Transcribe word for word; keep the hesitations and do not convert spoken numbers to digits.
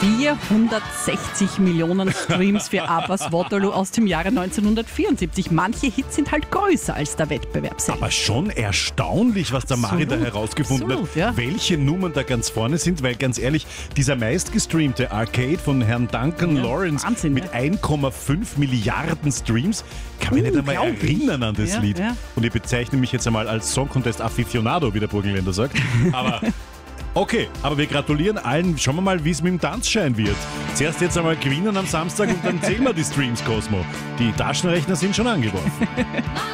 vierhundertsechzig Millionen Streams für Abbas Waterloo aus dem Jahre neunzehnhundertvierundsiebzig. Manche Hits sind halt größer als der Wettbewerb selbst. Aber schon erstaunlich, was der Mari da herausgefunden absolut, hat, ja. welche Nummern da ganz vorne sind, weil ganz ehrlich, dieser meistgestreamte Arcade von Herrn Duncan Ja, Lawrence Wahnsinn, mit ja. eins Komma fünf Milliarden Streams, kann mich nicht einmal Unglaublich. erinnern an das Ja, Lied. ja. Und ich bezeichne mich jetzt einmal als Song Contest Aficionado, wie der Burgenländer sagt. Aber okay, aber wir gratulieren allen. Schauen wir mal, wie es mit dem Tanzschein wird. Zuerst jetzt einmal gewinnen am Samstag und dann zählen wir die Streams, Cosmo. Die Taschenrechner sind schon angeworfen.